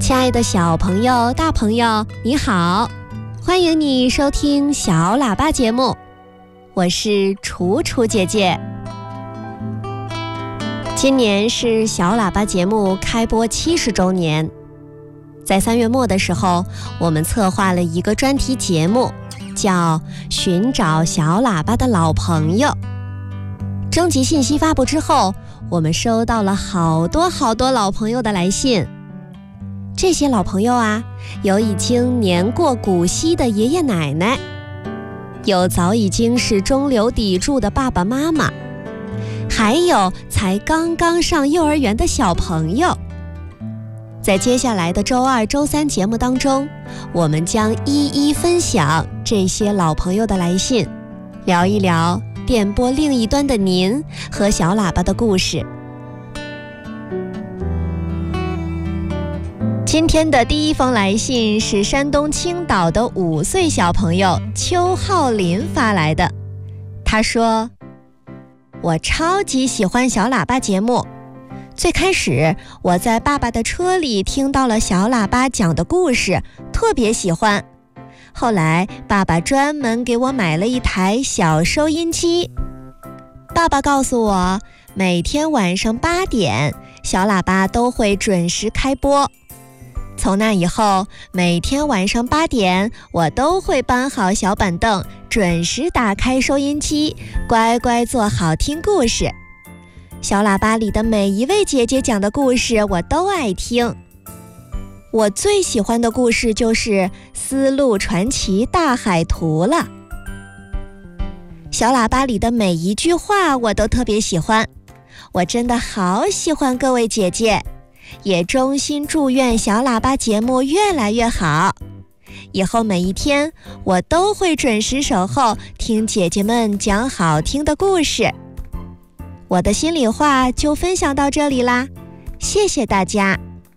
亲爱的小朋友、大朋友，你好，欢迎你收听小喇叭节目，我是楚楚姐姐。今年是小喇叭节目开播70周年，在3月末的时候，我们策划了一个专题节目，叫《寻找小喇叭的老朋友》。征集信息发布之后，我们收到了好多老朋友的来信。这些老朋友啊，有已经年过古稀的爷爷奶奶，有早已经是中流砥柱的爸爸妈妈，还有才刚刚上幼儿园的小朋友。在接下来的周2、周3节目当中，我们将一一分享这些老朋友的来信，聊一聊电波另一端的您和小喇叭的故事。今天的第一封来信是山东青岛的5岁小朋友邱浩林发来的。他说：我超级喜欢小喇叭节目，最开始我在爸爸的车里听到了小喇叭讲的故事，特别喜欢。后来爸爸专门给我买了一台小收音机。爸爸告诉我，每天晚上8点，小喇叭都会准时开播。从那以后，每天晚上8点，我都会搬好小板凳，准时打开收音机，乖乖坐好听故事。小喇叭里的每一位姐姐讲的故事，我都爱听。我最喜欢的故事就是《丝路传奇大海图》了。小喇叭里的每一句话我都特别喜欢，我真的好喜欢各位姐姐，也衷心祝愿小喇叭节目越来越好。以后每一天我都会准时守候，听姐姐们讲好听的故事。我的心里话就分享到这里啦，谢谢大家。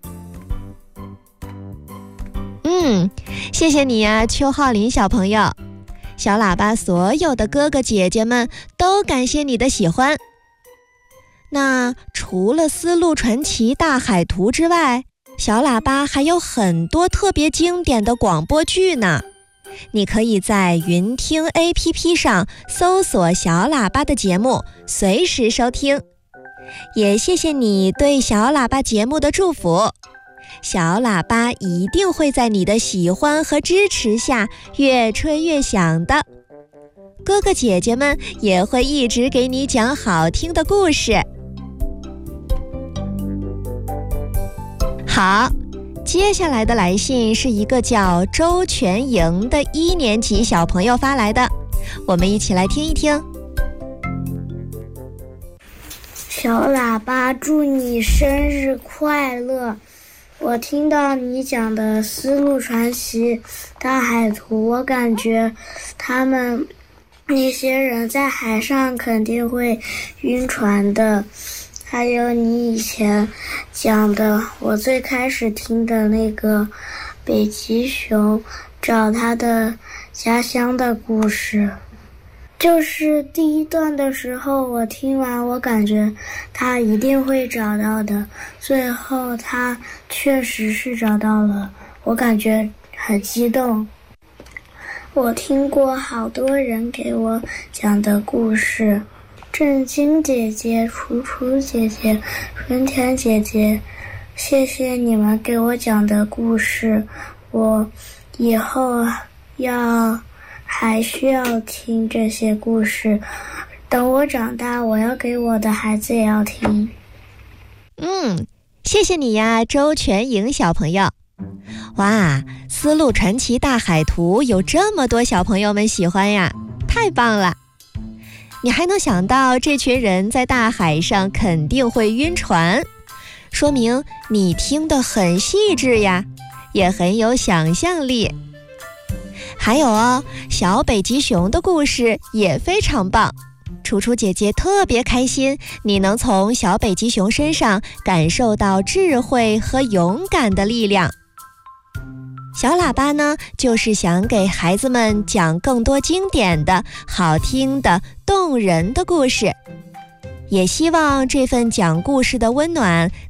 谢谢你呀，邱浩林小朋友。小喇叭所有的哥哥姐姐们都感谢你的喜欢。那除了《丝路传奇大海图》之外，小喇叭还有很多特别经典的广播剧呢。你可以在云听 APP 上搜索小喇叭的节目，随时收听。也谢谢你对小喇叭节目的祝福，小喇叭一定会在你的喜欢和支持下越吹越响的。哥哥姐姐们也会一直给你讲好听的故事。好，接下来的来信是一个叫周全莹的1年级小朋友发来的，我们一起来听一听。 小喇叭，祝你生日快乐！我听到你讲的《丝路传奇大海图》，我感觉他们那些人在海上肯定会晕船的。还有你以前讲的，我最开始听的那个北极熊找他的家乡的故事，就是第1段的时候，我听完我感觉他一定会找到的，最后他确实是找到了，我感觉很激动。我听过好多人给我讲的故事，正晶姐姐、楚楚姐姐、春天姐姐，谢谢你们给我讲的故事，我以后还需要听这些故事，等我长大，我要给我的孩子也要听。 谢谢你呀，周全莹小朋友。哇，《丝路传奇大海图》有这么多小朋友们喜欢呀，太棒了！你还能想到这群人在大海上肯定会晕船，说明你听得很细致呀，也很有想象力。还有哦，小北极熊的故事也非常棒，楚楚姐姐特别开心，你能从小北极熊身上感受到智慧和勇敢的力量。小喇叭呢，就是想给孩子们讲更多经典的、好听的、动人的故事，也希望这份讲故事的温暖